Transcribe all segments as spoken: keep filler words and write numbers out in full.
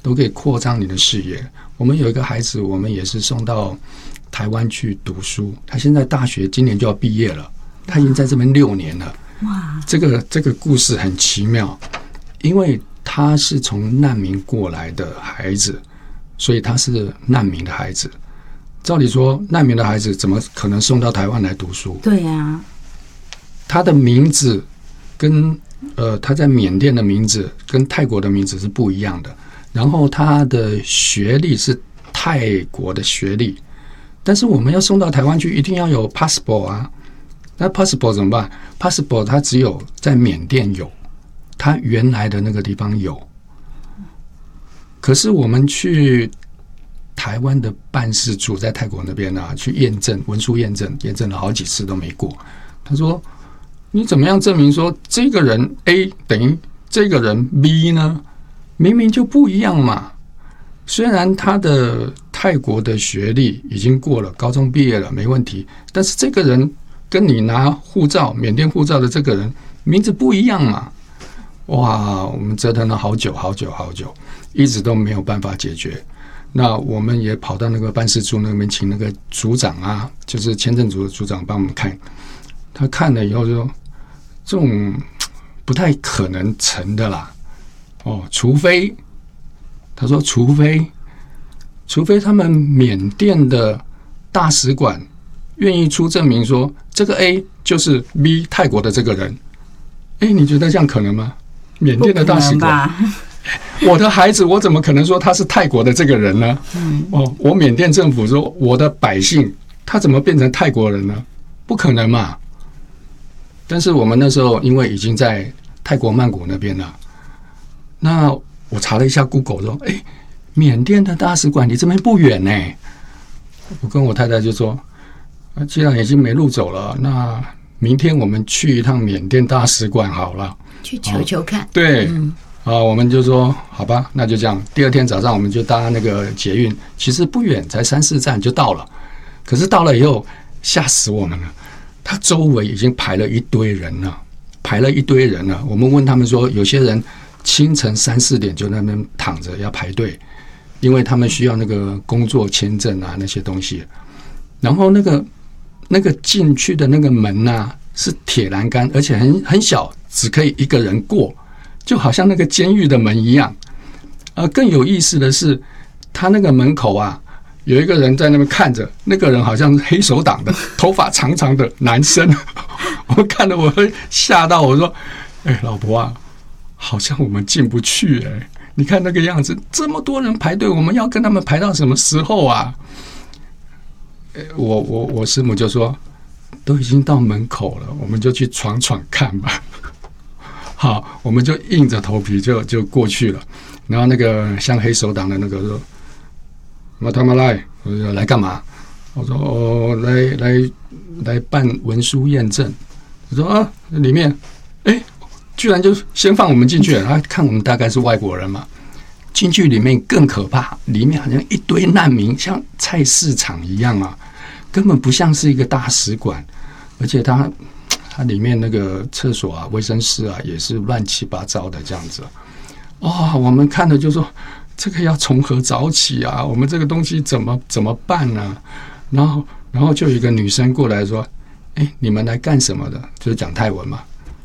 都可以扩张你的视野。我们有一个孩子，我们也是送到台湾去读书，他现在大学今年就要毕业了，他已经在这边六年了。哇，这个这个故事很奇妙，因为他是从难民过来的孩子，所以他是难民的孩子。照理说，难民的孩子怎么可能送到台湾来读书？ 对呀、啊， 他的名字跟呃他在缅甸的名字跟泰国的名字是不一样的，然后他的学历是泰国的学历，但是我们要送到台湾去，一定要有 passport 啊。那 passport 怎么办 ？passport 它只有在缅甸有，它原来的那个地方有。可是我们去台湾的办事处，在泰国那边啊，去验证文书验证，验证了好几次都没过。他说：“你怎么样证明说这个人 A 等于这个人 B 呢？明明就不一样嘛。虽然他的泰国的学历已经过了，高中毕业了没问题，但是这个人跟你拿护照缅甸护照的这个人名字不一样嘛。哇，我们折腾了好久好久好久，一直都没有办法解决。那我们也跑到那个办事处那边，请那个组长啊，就是签证组的组长帮我们看。他看了以后就说，这种不太可能成的啦。哦，除非他说，除非除非他们缅甸的大使馆愿意出证明说，这个 A 就是 B 泰国的这个人。哎，你觉得这样可能吗？缅甸的大使馆，我的孩子，我怎么可能说他是泰国的这个人呢？嗯、哦，我缅甸政府说我的百姓，他怎么变成泰国人呢？不可能嘛！但是我们那时候因为已经在泰国曼谷那边了，那我查了一下 Google 说，哎，缅甸的大使馆离这边不远呢。我跟我太太就说，啊，既然已经没路走了，那明天我们去一趟缅甸大使馆好了， 去求求看。 对。 嗯啊，我们就说好吧，那就这样。第二天早上我们就搭那个捷运，其实不远，才三四站就到了。可是到了以后，吓死我们了，他周围已经排了一堆人了，排了一堆人了。我们问他们说，有些人清晨三四点就在那边躺着要排队，因为他们需要那个工作签证啊那些东西。然后那个那个进去的那个门啊是铁栏杆，而且很很小，只可以一个人过。就好像那个监狱的门一样，呃，更有意思的是，他那个门口啊，有一个人在那边看着，那个人好像是黑手党的，头发长长的男生，我看了我会吓到，我说：“哎，老婆啊，好像我们进不去哎、欸，你看那个样子，这么多人排队，我们要跟他们排到什么时候啊？”我我我师母就说：“都已经到门口了，我们就去闯闯看吧。”好，我们就硬着头皮就就过去了。然后那个像黑手党的那个说：“马他妈来，我说来干嘛？”我说：“哦，来来来办文书验证。”我说：“啊，里面，哎，居然就先放我们进去了。”他看我们大概是外国人嘛，进去里面更可怕，里面好像一堆难民，像菜市场一样啊，根本不像是一个大使馆，而且他。它里面那个厕所啊、卫生室啊，也是乱七八糟的这样子。哇、哦，我们看了就说，这个要从何找起啊？我们这个东西怎么怎么办呢？然后，然后就有一个女生过来说：“哎，你们来干什么的？”就是讲泰文嘛。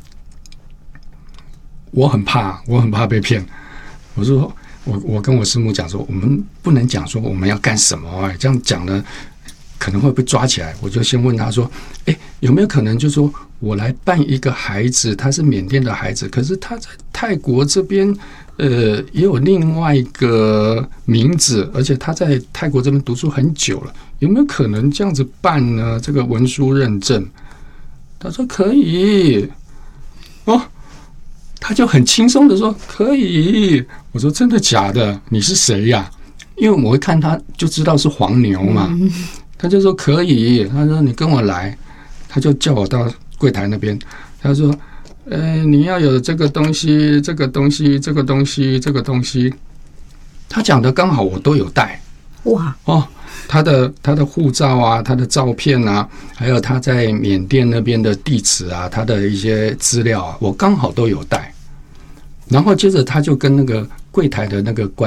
我很怕，我很怕被骗。我说，我我跟我师母讲说，我们不能讲说我们要干什么啊，这样讲呢。可能会被抓起来，我就先问他说：“哎，有没有可能，就是说我来办一个孩子，他是缅甸的孩子，可是他在泰国这边，呃，也有另外一个名字，而且他在泰国这边读书很久了，有没有可能这样子办呢？这个文书认证？”他说：“可以。”哦，他就很轻松的说：“可以。”我说：“真的假的？你是谁呀？”因为我会看他就知道是黄牛嘛。嗯，他就说可以，他说你跟我来，他就叫我到柜台那边，他说，呃，你要有这个东西，这个东西，这个东西，这个东西，他讲的刚好我都有带，哇哦，他的他的护照啊，他的照片啊，还有他在缅甸那边的地址啊，他的一些资料啊，我刚好都有带，然后接着他就跟那个柜台的那个关。